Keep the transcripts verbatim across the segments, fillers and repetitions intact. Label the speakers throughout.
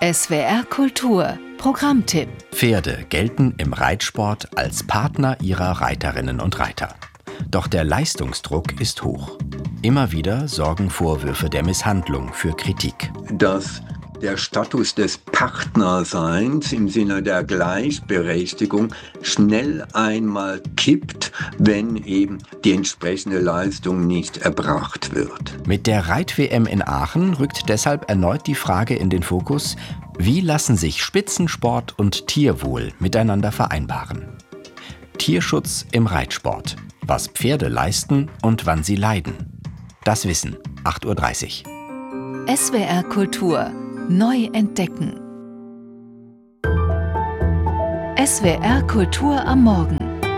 Speaker 1: S W R Kultur Programmtipp.
Speaker 2: Pferde gelten im Reitsport als Partner ihrer Reiterinnen und Reiter. Doch der Leistungsdruck ist hoch. Immer wieder sorgen Vorwürfe der Misshandlung für Kritik.
Speaker 3: Dass der Status des Partnerseins im Sinne der Gleichberechtigung schnell einmal kippt, wenn eben die entsprechende Leistung nicht erbracht wird.
Speaker 2: Mit der Reit-W M in Aachen rückt deshalb erneut die Frage in den Fokus: Wie lassen sich Spitzensport und Tierwohl miteinander vereinbaren? Tierschutz im Reitsport. Was Pferde leisten und wann sie leiden. Das Wissen, acht Uhr dreißig.
Speaker 1: S W R Kultur neu entdecken. S W R Kultur am Morgen.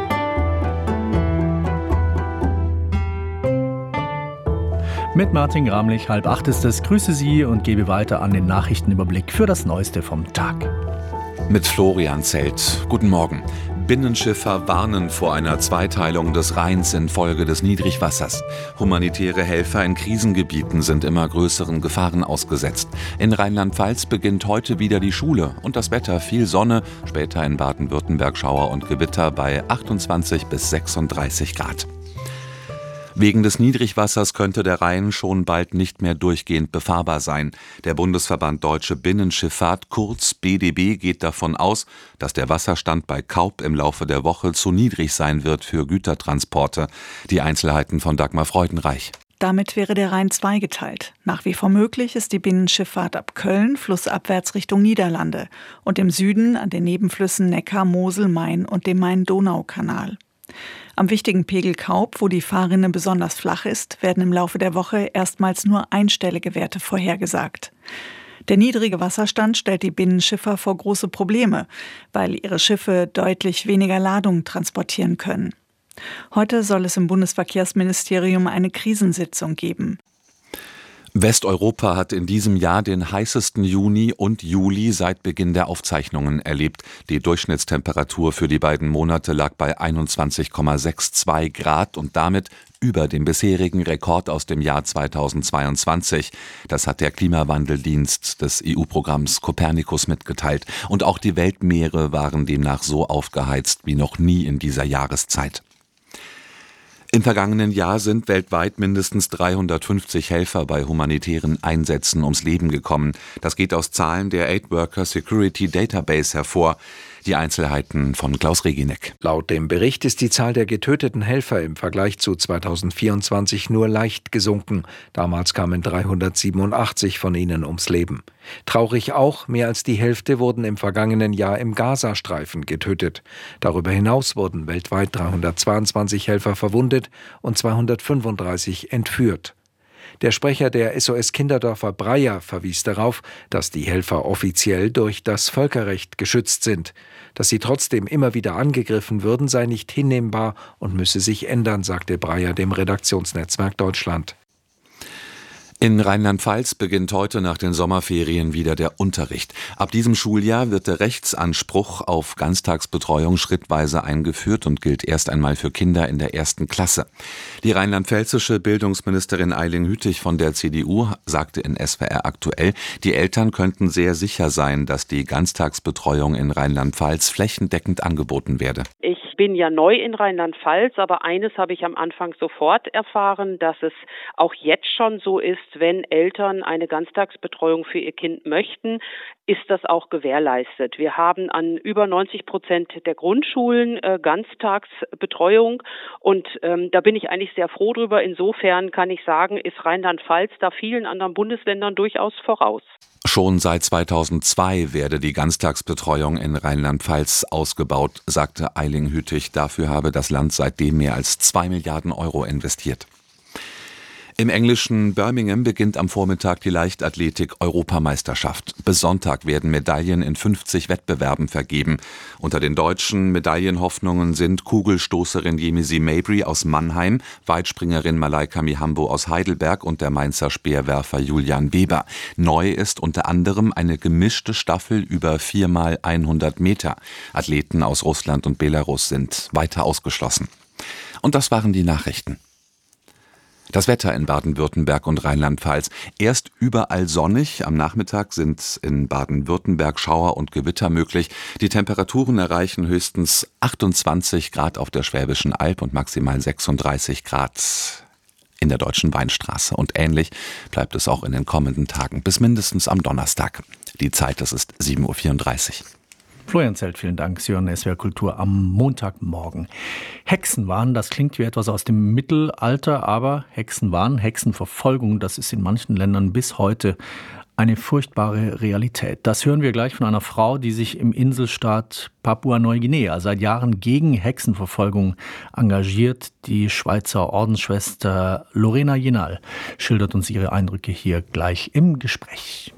Speaker 4: Mit Martin Gramlich, halb acht ist es. Grüße Sie und gebe weiter an den Nachrichtenüberblick für das Neueste vom Tag.
Speaker 5: Mit Florian Zelt. Guten Morgen. Binnenschiffer warnen vor einer Zweiteilung des Rheins infolge des Niedrigwassers. Humanitäre Helfer in Krisengebieten sind immer größeren Gefahren ausgesetzt. In Rheinland-Pfalz beginnt heute wieder die Schule und das Wetter viel Sonne, später in Baden-Württemberg Schauer und Gewitter bei achtundzwanzig bis sechsunddreißig Grad. Wegen des Niedrigwassers könnte der Rhein schon bald nicht mehr durchgehend befahrbar sein. Der Bundesverband Deutsche Binnenschifffahrt, kurz B D B, geht davon aus, dass der Wasserstand bei Kaup im Laufe der Woche zu niedrig sein wird für Gütertransporte. Die Einzelheiten von Dagmar Freudenreich.
Speaker 6: Damit wäre der Rhein zweigeteilt. Nach wie vor möglich ist die Binnenschifffahrt ab Köln, flussabwärts Richtung Niederlande und im Süden an den Nebenflüssen Neckar, Mosel, Main und dem Main-Donau-Kanal. Am wichtigen Pegel Kaup, wo die Fahrrinne besonders flach ist, werden im Laufe der Woche erstmals nur einstellige Werte vorhergesagt. Der niedrige Wasserstand stellt die Binnenschiffer vor große Probleme, weil ihre Schiffe deutlich weniger Ladung transportieren können. Heute soll es im Bundesverkehrsministerium eine Krisensitzung geben.
Speaker 5: Westeuropa hat in diesem Jahr den heißesten Juni und Juli seit Beginn der Aufzeichnungen erlebt. Die Durchschnittstemperatur für die beiden Monate lag bei einundzwanzig Komma zweiundsechzig Grad und damit über dem bisherigen Rekord aus dem Jahr zweitausendzweiundzwanzig. Das hat der Klimawandeldienst des E U-Programms Copernicus mitgeteilt. Und auch die Weltmeere waren demnach so aufgeheizt wie noch nie in dieser Jahreszeit. Im vergangenen Jahr sind weltweit mindestens dreihundertfünfzig Helfer bei humanitären Einsätzen ums Leben gekommen. Das geht aus Zahlen der Aid Worker Security Database hervor. Die Einzelheiten von Klaus Regineck.
Speaker 7: Laut dem Bericht ist die Zahl der getöteten Helfer im Vergleich zu zweitausendvierundzwanzig nur leicht gesunken. Damals kamen dreihundertsiebenundachtzig von ihnen ums Leben. Traurig auch, mehr als die Hälfte wurden im vergangenen Jahr im Gazastreifen getötet. Darüber hinaus wurden weltweit dreihundertzweiundzwanzig Helfer verwundet und zweihundertfünfunddreißig entführt. Der Sprecher der S O S Kinderdörfer Breyer verwies darauf, dass die Helfer offiziell durch das Völkerrecht geschützt sind. Dass sie trotzdem immer wieder angegriffen würden, sei nicht hinnehmbar und müsse sich ändern, sagte Breyer dem Redaktionsnetzwerk Deutschland.
Speaker 5: In Rheinland-Pfalz beginnt heute nach den Sommerferien wieder der Unterricht. Ab diesem Schuljahr wird der Rechtsanspruch auf Ganztagsbetreuung schrittweise eingeführt und gilt erst einmal für Kinder in der ersten Klasse. Die rheinland-pfälzische Bildungsministerin Eiling Hüttich von der C D U sagte in S W R aktuell, die Eltern könnten sehr sicher sein, dass die Ganztagsbetreuung in Rheinland-Pfalz flächendeckend angeboten werde.
Speaker 8: Ich bin ja neu in Rheinland-Pfalz, aber eines habe ich am Anfang sofort erfahren, dass es auch jetzt schon so ist, wenn Eltern eine Ganztagsbetreuung für ihr Kind möchten, ist das auch gewährleistet. Wir haben an über neunzig Prozent der Grundschulen äh, Ganztagsbetreuung und ähm, da bin ich eigentlich sehr froh drüber. Insofern kann ich sagen, ist Rheinland-Pfalz da vielen anderen Bundesländern durchaus voraus.
Speaker 5: Schon seit zweitausendzwei werde die Ganztagsbetreuung in Rheinland-Pfalz ausgebaut, sagte Eiling Hüttich. Dafür habe das Land seitdem mehr als zwei Milliarden Euro investiert. Im englischen Birmingham beginnt am Vormittag die Leichtathletik-Europameisterschaft. Bis Sonntag werden Medaillen in fünfzig Wettbewerben vergeben. Unter den deutschen Medaillenhoffnungen sind Kugelstoßerin Yemisi Mabry aus Mannheim, Weitspringerin Malaika Mihambo aus Heidelberg und der Mainzer Speerwerfer Julian Weber. Neu ist unter anderem eine gemischte Staffel über vier mal hundert Meter. Athleten aus Russland und Belarus sind weiter ausgeschlossen. Und das waren die Nachrichten. Das Wetter in Baden-Württemberg und Rheinland-Pfalz. Erst überall sonnig. Am Nachmittag sind in Baden-Württemberg Schauer und Gewitter möglich. Die Temperaturen erreichen höchstens achtundzwanzig Grad auf der Schwäbischen Alb und maximal sechsunddreißig Grad in der Deutschen Weinstraße. Und ähnlich bleibt es auch in den kommenden Tagen bis mindestens am Donnerstag. Die Zeit, das ist sieben Uhr vierunddreißig.
Speaker 4: Florian Zelt, vielen Dank. Sie hören S W R Kultur am Montagmorgen. Hexenwahn, das klingt wie etwas aus dem Mittelalter, aber Hexenwahn, Hexenverfolgung, das ist in manchen Ländern bis heute eine furchtbare Realität. Das hören wir gleich von einer Frau, die sich im Inselstaat Papua-Neuguinea seit Jahren gegen Hexenverfolgung engagiert. Die Schweizer Ordensschwester Lorena Jenal schildert uns ihre Eindrücke hier gleich im Gespräch.